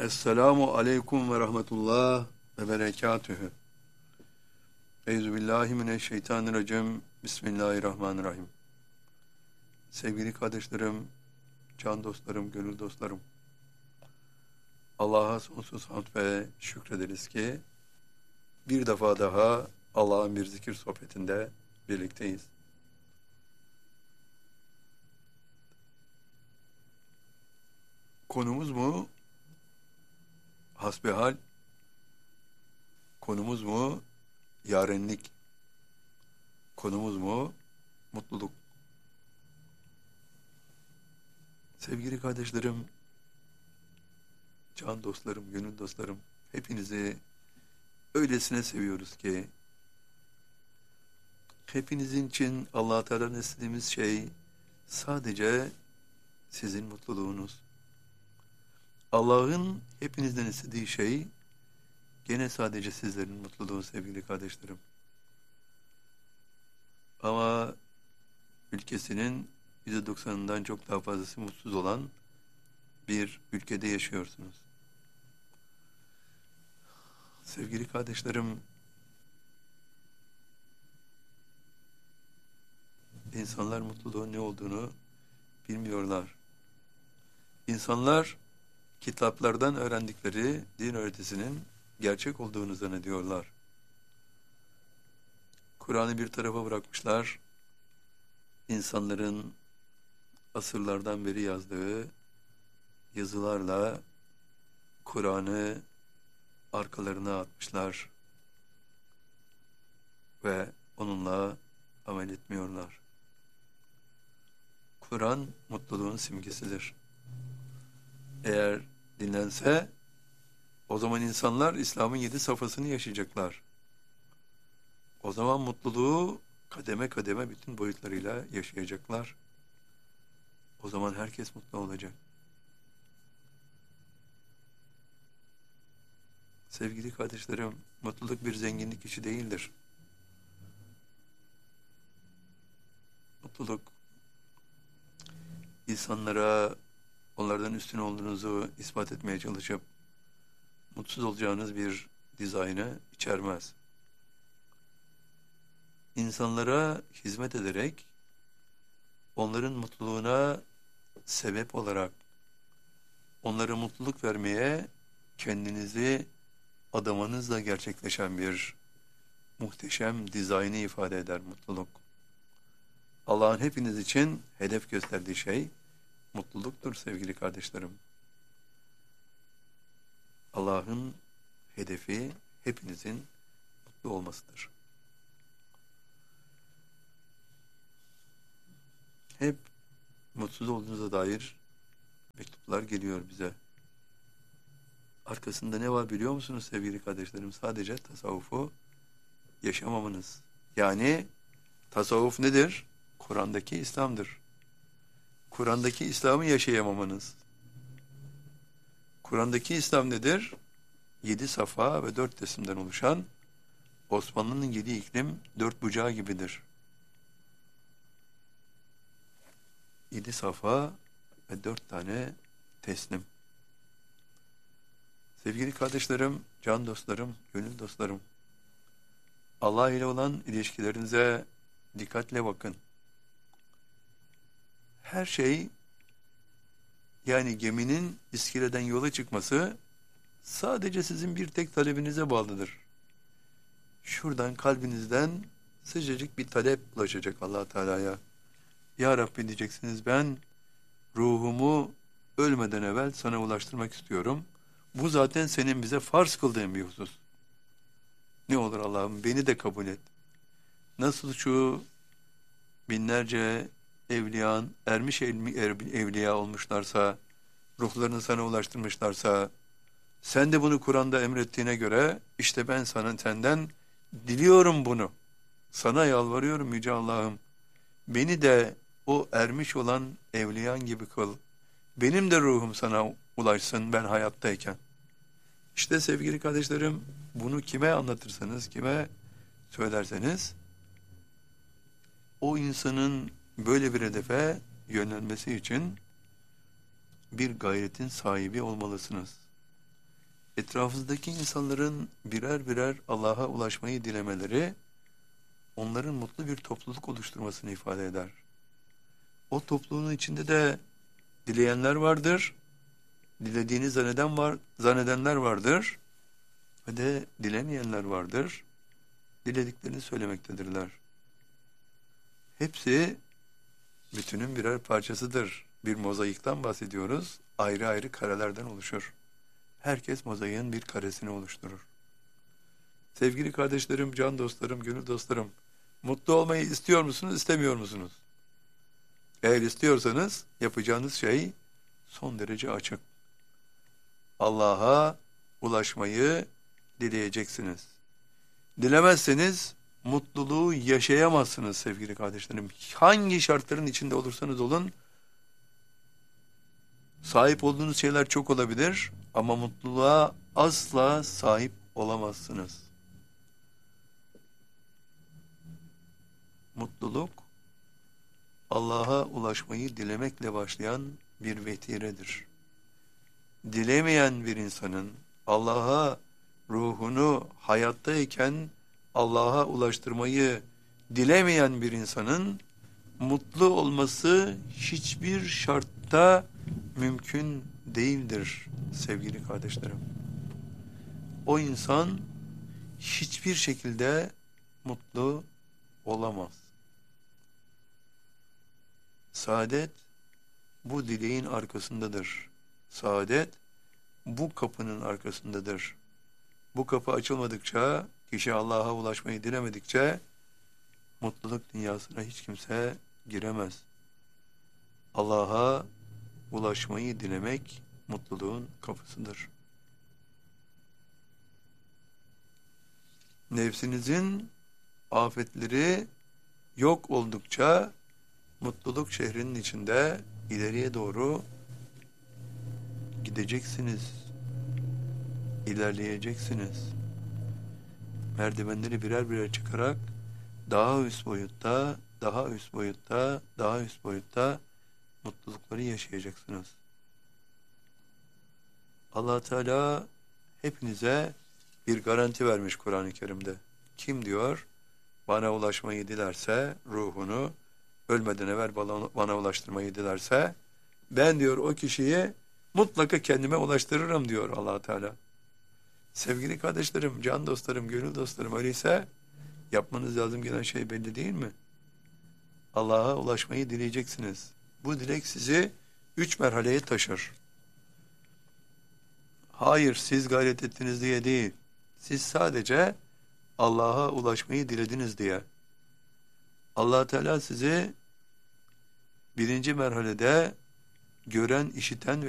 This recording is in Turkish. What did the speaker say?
Esselamu aleyküm ve rahmetullah ve berekatühü. Euzubillahimineşşeytanirracim. Bismillahirrahmanirrahim. Sevgili kardeşlerim, can dostlarım, gönül dostlarım. Allah'a sonsuz hamd ve şükrederiz ki bir defa daha Allah'ın bir zikir sohbetinde birlikteyiz. Konumuz mu? Hasbihal. Konumuz mu? Yarenlik. Konumuz mu? Mutluluk. Sevgili kardeşlerim, can dostlarım, gönül dostlarım, hepinizi öylesine seviyoruz ki hepinizin için Allah-u Teala'dan istediğimiz şey sadece sizin mutluluğunuz. Allah'ın hepinizden istediği şey gene sadece sizlerin mutluluğu sevgili kardeşlerim. Ama ülkesinin %90'ından çok daha fazlası mutsuz olan bir ülkede yaşıyorsunuz. Sevgili kardeşlerim, insanlar mutluluğun ne olduğunu bilmiyorlar. İnsanlar kitaplardan öğrendikleri din öğretisinin gerçek olduğunu zannediyorlar. Kur'an'ı bir tarafa bırakmışlar. İnsanların asırlardan beri yazdığı yazılarla Kur'an'ı arkalarına atmışlar ve onunla amel etmiyorlar. Kur'an mutluluğun simgesidir. Eğer dinlense o zaman insanlar İslam'ın 7 safhasını yaşayacaklar. O zaman mutluluğu kademe kademe bütün boyutlarıyla yaşayacaklar. O zaman herkes mutlu olacak. Sevgili kardeşlerim, mutluluk bir zenginlik işi değildir. Mutluluk, insanlara onlardan üstün olduğunuzu ispat etmeye çalışıp mutsuz olacağınız bir dizaynı içermez. İnsanlara hizmet ederek onların mutluluğuna sebep olarak onlara mutluluk vermeye kendinizi adamanızla gerçekleşen bir muhteşem dizaynı ifade eder mutluluk. Allah'ın hepiniz için hedef gösterdiği şey mutluluktur sevgili kardeşlerim. Allah'ın hedefi hepinizin mutlu olmasıdır. Hep mutsuz olduğunuza dair mektuplar geliyor bize. Arkasında ne var biliyor musunuz sevgili kardeşlerim? Sadece tasavvufu yaşamamanız. Yani tasavvuf nedir? Kur'an'daki İslam'dır. Kur'an'daki İslam'ı yaşayamamanız. Kur'an'daki İslam nedir? 7 safa ve 4 resimden oluşan Osmanlı'nın 7 iklim 4 bucağı gibidir. 7 safa ve 4 tane teslim. Sevgili kardeşlerim, can dostlarım, gönül dostlarım, Allah ile olan ilişkilerinize dikkatle bakın. Her şey, yani geminin iskeleden yola çıkması sadece sizin bir tek talebinize bağlıdır. Şuradan kalbinizden sıcacık bir talep ulaşacak Allah Teala'ya. Ya Rabbi diyeceksiniz, ben ruhumu ölmeden evvel sana ulaştırmak istiyorum. Bu zaten senin bize farz kıldığın bir husus. Ne olur Allah'ım beni de kabul et. Nasıl şu binlerce evliyan, ermiş evliya olmuşlarsa, ruhlarını sana ulaştırmışlarsa, sen de bunu Kur'an'da emrettiğine göre, işte ben senden diliyorum bunu. Sana yalvarıyorum Yüce Allah'ım. Beni de o ermiş olan evliyan gibi kıl. Benim de ruhum sana ulaşsın ben hayattayken. İşte sevgili kardeşlerim, bunu kime anlatırsanız, kime söylerseniz, o insanın böyle bir hedefe yönelmesi için bir gayretin sahibi olmalısınız. etrafınızdaki insanların birer birer Allah'a ulaşmayı dilemeleri, onların mutlu bir topluluk oluşturmasını ifade eder. O topluluğun içinde de dileyenler vardır, dilediğini zannedenler vardır ve de dilemeyenler vardır, dilediklerini söylemektedirler. Hepsi bütünün birer parçasıdır. Bir mozaikten bahsediyoruz, ayrı ayrı karelerden oluşur. Herkes mozaiğin bir karesini oluşturur. Sevgili kardeşlerim, can dostlarım, gönül dostlarım, mutlu olmayı istiyor musunuz, istemiyor musunuz? Eğer istiyorsanız yapacağınız şey son derece açık. Allah'a ulaşmayı dileyeceksiniz. Dilemezseniz mutluluğu yaşayamazsınız sevgili kardeşlerim. Hangi şartların içinde olursanız olun, sahip olduğunuz şeyler çok olabilir ama mutluluğa asla sahip olamazsınız. Mutluluk, Allah'a ulaşmayı dilemekle başlayan bir vetiredir. Dilemeyen bir insanın Allah'a ruhunu hayattayken Allah'a ulaştırmayı dilemeyen bir insanın mutlu olması hiçbir şartta mümkün değildir sevgili kardeşlerim. O insan hiçbir şekilde mutlu olamaz. Saadet bu dileğin arkasındadır. Saadet bu kapının arkasındadır. Bu kapı açılmadıkça, kişi Allah'a ulaşmayı dilemedikçe mutluluk dünyasına hiç kimse giremez. Allah'a ulaşmayı dilemek mutluluğun kapısıdır. Nefsinizin afetleri yok oldukça mutluluk şehrinin içinde ileriye doğru gideceksiniz, ilerleyeceksiniz. Merdivenleri birer birer çıkarak daha üst boyutta, daha üst boyutta, daha üst boyutta mutlulukları yaşayacaksınız. Allah Teala hepinize bir garanti vermiş Kur'an-ı Kerim'de. Kim diyor? Bana ulaşmayı dilerse ruhunu ölmeden evvel bana ulaştırmayı dilerse ben diyor o kişiyi mutlaka kendime ulaştırırım diyor Allah Teala. Sevgili kardeşlerim, can dostlarım, gönül dostlarım, öyleyse yapmanız lazım gelen şey belli değil mi? Allah'a ulaşmayı dileyeceksiniz. Bu dilek sizi 3 merhaleye taşır. Hayır, siz gayret ettiniz diye değil. Siz sadece Allah'a ulaşmayı dilediniz diye. Allah Teala sizi birinci merhalede gören, işiten